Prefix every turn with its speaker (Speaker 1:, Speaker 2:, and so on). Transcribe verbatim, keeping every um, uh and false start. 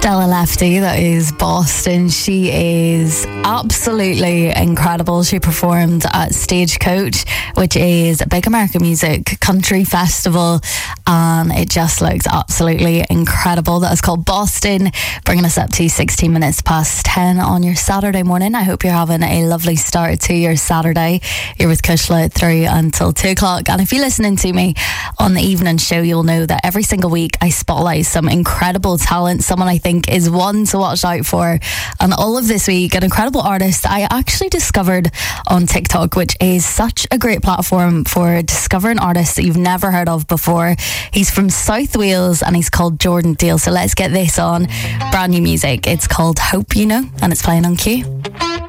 Speaker 1: Stella Lefty, that is Boston. She is absolutely incredible. She performed at Stagecoach, which is a big American music country festival, and it just looked absolutely incredible. That is called Boston, bringing us up to sixteen minutes past ten on your Saturday morning. I hope you're having a lovely start to your Saturday. You're with Kushla through until two o'clock, and if you're listening to me on the evening show, you'll know that every single week I spotlight some incredible talent, someone I think is one to watch out for. And all of this week, an incredible artist I actually discovered on TikTok, which is such a great platform for discovering artists that you've never heard of before. He's from South Wales and he's called Jordan Deal. So let's get this on. Brand new music. It's called Hope You Know, and it's playing on Q.